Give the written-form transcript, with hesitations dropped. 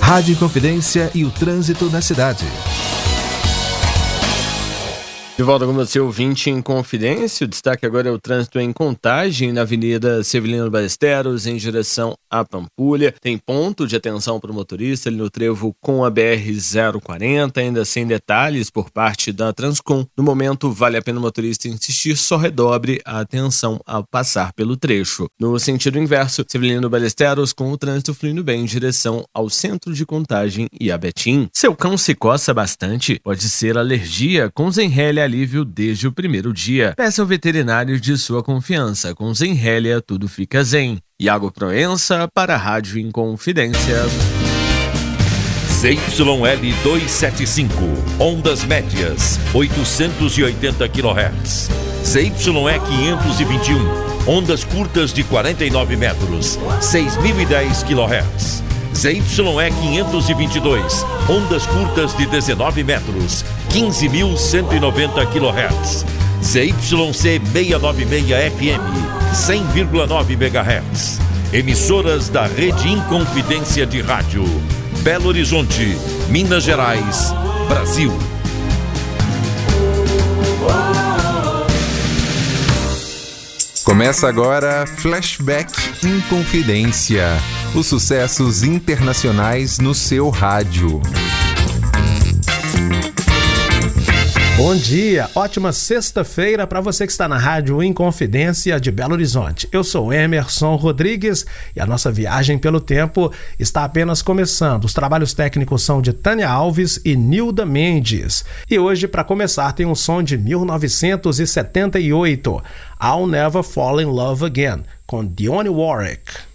Rádio Inconfidência e o trânsito na cidade. De volta com você, ouvinte em Confidência. O destaque agora é o trânsito em Contagem, na Avenida Severino Ballesteros, em direção à Pampulha. Tem ponto de atenção para o motorista ali no trevo com a BR-040, ainda sem detalhes por parte da Transcom. No momento, vale a pena o motorista insistir, só redobre a atenção ao passar pelo trecho. No sentido inverso, Severino Ballesteros, com o trânsito fluindo bem em direção ao centro de Contagem e a Betim. Seu cão se coça bastante? Pode ser alergia. Com Zenrelia alívio desde o primeiro dia. Peça ao veterinário de sua confiança. Com Zenrelia tudo fica zen. Iago Proença para a Rádio Inconfidência. ZYL 275, ondas médias, 880 kHz. ZYE 521, ondas curtas de 49 metros, 6.010 kHz. ZYE 522, ondas curtas de 19 metros, 15.190 kHz. ZYC 696 FM, 100,9 MHz. Emissoras da Rede Inconfidência de Rádio. Belo Horizonte, Minas Gerais, Brasil. Começa agora Flashback Inconfidência. Os sucessos internacionais no seu rádio. Bom dia, ótima sexta-feira para você que está na Rádio Inconfidência de Belo Horizonte. Eu sou Emerson Rodrigues e a nossa viagem pelo tempo está apenas começando. Os trabalhos técnicos são de Tânia Alves e Nilda Mendes. E hoje, para começar, tem um som de 1978, I'll Never Fall in Love Again, com Dionne Warwick.